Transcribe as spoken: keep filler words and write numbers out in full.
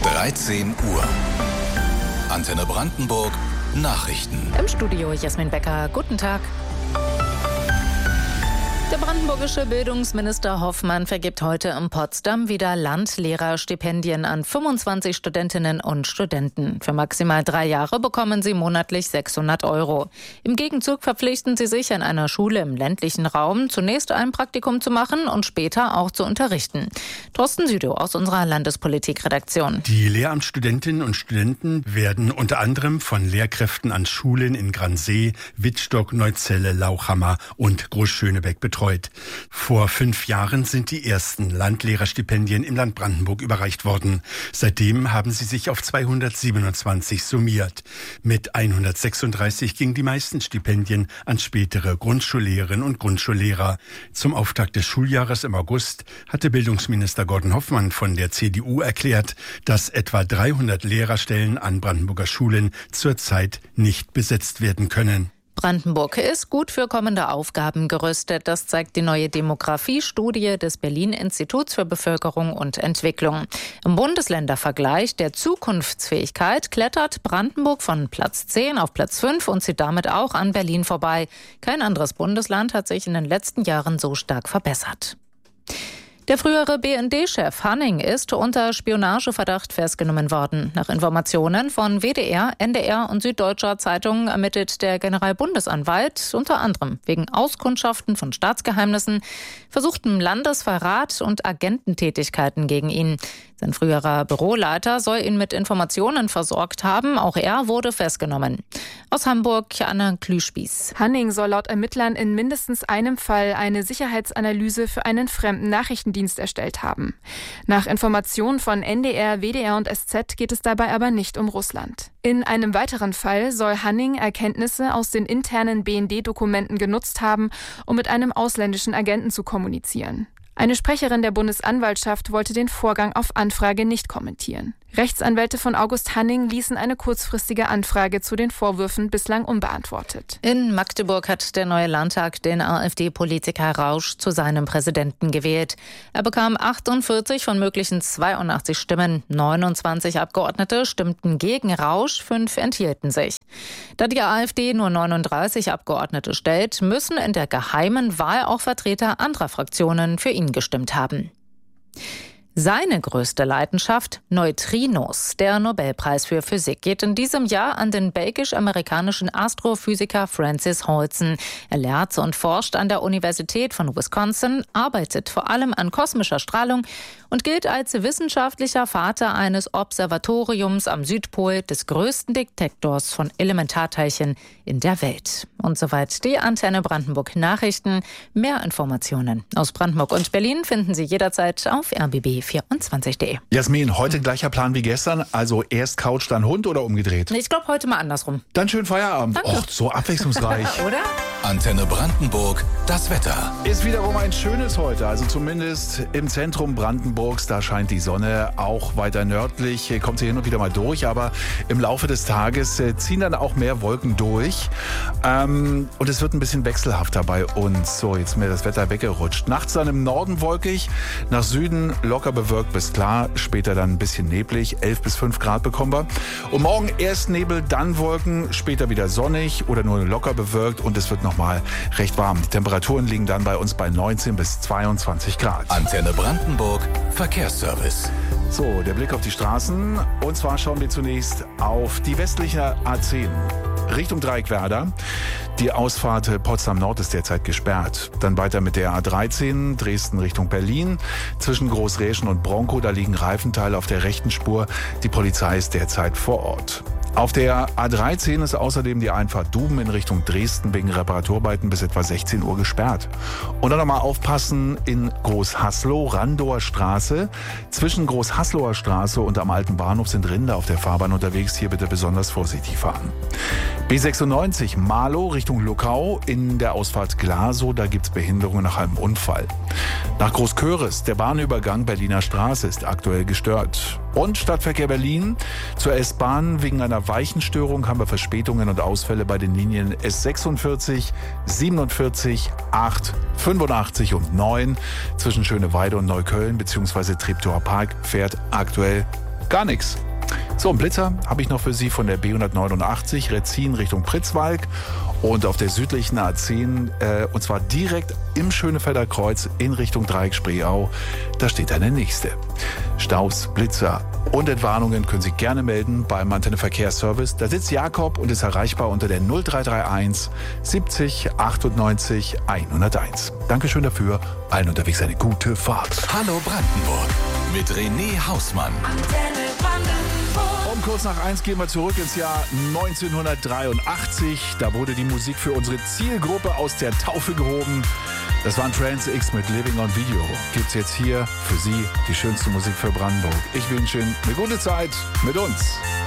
dreizehn Uhr. Antenne Brandenburg Nachrichten. Im Studio Jasmin Becker. Guten Tag. Der brandenburgische Bildungsminister Hoffmann vergibt heute in Potsdam wieder Landlehrerstipendien an fünfundzwanzig Studentinnen und Studenten. Für maximal drei Jahre bekommen sie monatlich sechshundert Euro. Im Gegenzug verpflichten sie sich, an einer Schule im ländlichen Raum zunächst ein Praktikum zu machen und später auch zu unterrichten. Thorsten Südow aus unserer Landespolitikredaktion. Die Lehramtsstudentinnen und Studenten werden unter anderem von Lehrkräften an Schulen in Gransee, Wittstock, Neuzelle, Lauchhammer und Großschönebeck betreut. Vor fünf Jahren sind die ersten Landlehrerstipendien im Land Brandenburg überreicht worden. Seitdem haben sie sich auf zweihundertsiebenundzwanzig summiert. Mit hundertsechsunddreißig gingen die meisten Stipendien an spätere Grundschullehrerinnen und Grundschullehrer. Zum Auftakt des Schuljahres im August hatte Bildungsminister Gordon Hoffmann von der C D U erklärt, dass etwa dreihundert Lehrerstellen an Brandenburger Schulen zurzeit nicht besetzt werden können. Brandenburg ist gut für kommende Aufgaben gerüstet. Das zeigt die neue Demografiestudie des Berlin-Instituts für Bevölkerung und Entwicklung. Im Bundesländervergleich der Zukunftsfähigkeit klettert Brandenburg von Platz zehn auf Platz fünf und zieht damit auch an Berlin vorbei. Kein anderes Bundesland hat sich in den letzten Jahren so stark verbessert. Der frühere B N D-Chef Hanning ist unter Spionageverdacht festgenommen worden. Nach Informationen von W D R, N D R und Süddeutscher Zeitung ermittelt der Generalbundesanwalt unter anderem wegen Auskundschaften von Staatsgeheimnissen, versuchtem Landesverrat und Agententätigkeiten gegen ihn. Sein früherer Büroleiter soll ihn mit Informationen versorgt haben. Auch er wurde festgenommen. Aus Hamburg, Anna Klüspieß. Hanning soll laut Ermittlern in mindestens einem Fall eine Sicherheitsanalyse für einen fremden Nachrichtendienst erstellt haben. Nach Informationen von N D R, W D R und S Z geht es dabei aber nicht um Russland. In einem weiteren Fall soll Hanning Erkenntnisse aus den internen B N D-Dokumenten genutzt haben, um mit einem ausländischen Agenten zu kommunizieren. Eine Sprecherin der Bundesanwaltschaft wollte den Vorgang auf Anfrage nicht kommentieren. Rechtsanwälte von August Hanning ließen eine kurzfristige Anfrage zu den Vorwürfen bislang unbeantwortet. In Magdeburg hat der neue Landtag den AfD-Politiker Rausch zu seinem Präsidenten gewählt. Er bekam achtundvierzig von möglichen zweiundachtzig Stimmen. neunundzwanzig Abgeordnete stimmten gegen Rausch, fünf enthielten sich. Da die AfD nur neununddreißig Abgeordnete stellt, müssen in der geheimen Wahl auch Vertreter anderer Fraktionen für ihn gestimmt haben. Seine größte Leidenschaft, Neutrinos. Der Nobelpreis für Physik geht in diesem Jahr an den belgisch-amerikanischen Astrophysiker Francis Holson. Er lehrt und forscht an der Universität von Wisconsin, arbeitet vor allem an kosmischer Strahlung und gilt als wissenschaftlicher Vater eines Observatoriums am Südpol, des größten Detektors von Elementarteilchen in der Welt. Und soweit die Antenne Brandenburg Nachrichten. Mehr Informationen aus Brandenburg und Berlin finden Sie jederzeit auf r b b vierundzwanzig punkt d e. Jasmin, heute gleicher Plan wie gestern, also erst Couch, dann Hund oder umgedreht? Ich glaube heute mal andersrum. Dann schönen Feierabend. Danke. Och, so abwechslungsreich. Oder? Antenne Brandenburg, das Wetter. Ist wiederum ein schönes heute, also zumindest im Zentrum Brandenburgs, da scheint die Sonne. Auch weiter nördlich kommt sie hin und wieder mal durch, aber im Laufe des Tages ziehen dann auch mehr Wolken durch. Ähm, und es wird ein bisschen wechselhafter bei uns. So, jetzt ist mir das Wetter weggerutscht. Nachts dann im Norden wolkig, nach Süden locker bewölkt bis klar, später dann ein bisschen neblig, elf bis fünf Grad bekommen wir. Und morgen erst Nebel, dann Wolken, später wieder sonnig oder nur locker bewölkt und es wird noch mal recht warm. Die Temperaturen liegen dann bei uns bei neunzehn bis zweiundzwanzig Grad. Antenne Brandenburg, Verkehrsservice. So, der Blick auf die Straßen. Und zwar schauen wir zunächst auf die westliche A zehn. Richtung Dreieckwerder. Die Ausfahrt Potsdam Nord ist derzeit gesperrt. Dann weiter mit der A dreizehn, Dresden Richtung Berlin. Zwischen Großräschen und Bronkow, da liegen Reifenteile auf der rechten Spur. Die Polizei ist derzeit vor Ort. Auf der A dreizehn ist außerdem die Einfahrt Duben in Richtung Dresden wegen Reparaturarbeiten bis etwa sechzehn Uhr gesperrt. Und dann nochmal aufpassen in Großhaslow, Randower Straße. Zwischen Großhaslower Straße und am alten Bahnhof sind Rinder auf der Fahrbahn unterwegs. Hier bitte besonders vorsichtig fahren. B sechsundneunzig, Marlow Richtung Luckau in der Ausfahrt Glasow. Da gibt's Behinderungen nach einem Unfall. Nach Großköris, der Bahnübergang Berliner Straße ist aktuell gestört. Und Stadtverkehr Berlin zur S-Bahn wegen einer Weichenstörung haben wir Verspätungen und Ausfälle bei den Linien S sechsundvierzig, siebenundvierzig, acht, fünfundachtzig und neun. Zwischen Schöneweide und Neukölln bzw. Treptower Park fährt aktuell Gar nichts. So, einen Blitzer habe ich noch für Sie von der B hundertneunundachtzig, Retzin Richtung Pritzwalk und auf der südlichen A zehn, äh, und zwar direkt im Schönefelder Kreuz in Richtung Dreieck-Spreeau. Da steht eine nächste. Staus, Blitzer und Entwarnungen können Sie gerne melden beim Antenne Verkehrsservice. Da sitzt Jakob und ist erreichbar unter der null drei drei eins siebzig achtundneunzig hunderteins. Dankeschön dafür. Allen unterwegs eine gute Fahrt. Hallo Brandenburg mit René Hausmann. Antenne Brandenburg. Um kurz nach eins gehen wir zurück ins Jahr neunzehnhundertdreiundachtzig. Da wurde die Musik für unsere Zielgruppe aus der Taufe gehoben. Das waren Trans X mit Living on Video. Gibt's jetzt hier für Sie die schönste Musik für Brandenburg. Ich wünsche Ihnen eine gute Zeit mit uns.